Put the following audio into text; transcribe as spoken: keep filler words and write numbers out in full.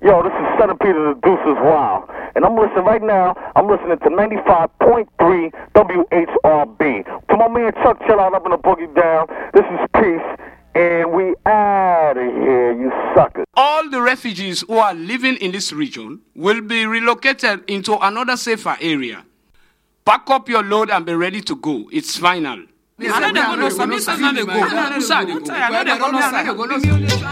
Yo, this is Centipede of the Deuces Wild. And I'm listening right now, I'm listening to ninety-five point three W H R B. To my man Chuck Chill Out up in the Boogie Down, this is Peace, and we out of here, you suckers. All the refugees who are living in this region will be relocated into another safer area. Pack up your load and be ready to go. It's final.